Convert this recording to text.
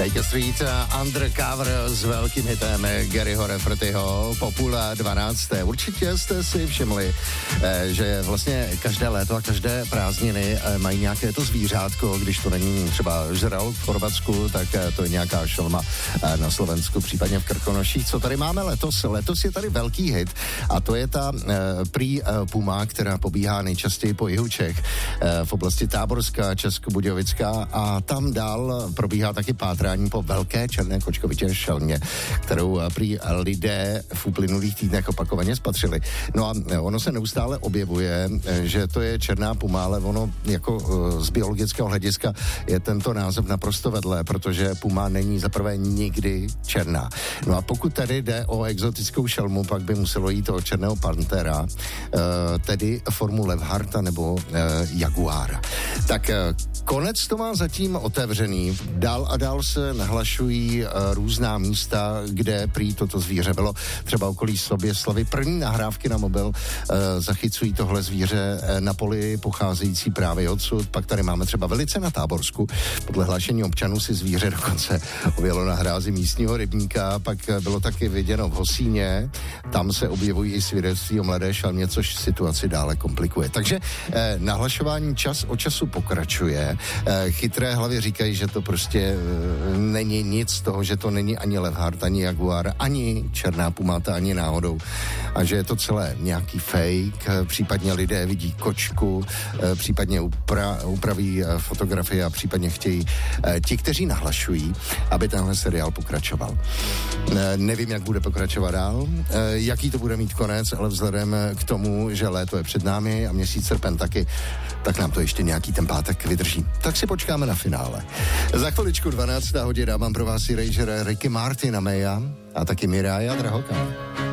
Baker Street Undercover s velkým hitem Garyho Raffertyho, Popula 12. Určitě jste si všimli, že vlastně každé léto a každé prázdniny mají nějaké to zvířátko, když to není třeba žralok v Chorvatsku, tak to je nějaká šelma na Slovensku, případně v Krkonoších. Co tady máme letos? Letos je tady velký hit a to je ta prý puma, která pobíhá nejčastěji po jihu Čech v oblasti Táborská, Českobudějovická a tam dál probíhá taky pátrání po velké černé kočkovitě šelmě, kterou prý lidé v uplynulých týdnech opakovaně spatřili. No a ono se neustále objevuje, že to je černá puma, ale ono jako z biologického hlediska je tento název naprosto vedle, protože puma není zaprvé nikdy černá. No a pokud tady jde o exotickou šelmu, pak by muselo jít o černého pantéra, tedy formu levharta nebo jaguára. Tak konec to má zatím otevřený. Dál a dál se nahlašují různá místa, kde prý toto zvíře bylo. Třeba okolí Soběslavy. První nahrávky na mobil zachycují tohle zvíře na poli pocházející právě odsud. Pak tady máme třeba Velice na Táborsku. Podle hlášení občanů si zvíře dokonce objelo na hrázi místního rybníka. Pak bylo taky viděno v Hosíně. Tam se objevují i svědectví o mladé šelmě, což situaci dále komplikuje. Takže nahlašování čas od času pokračuje. Chytré hlavy říkají, že to prostě není nic z toho, že to není ani levhart, ani jaguar, ani černá pumata, ani náhodou. A že je to celé nějaký fake, případně lidé vidí kočku, případně upraví fotografie a případně chtějí ti, kteří nahlašují, aby tenhle seriál pokračoval. Nevím, jak bude pokračovat dál, jaký to bude mít konec, ale vzhledem k tomu, že léto je před námi a měsíc srpen taky, tak nám to ještě nějaký ten pátek vydrží. Tak si počkáme na finále. Za chviličku 12. hodina mám pro vás i Ranger Ricky Martina Meja a taky Mirája Drahoka.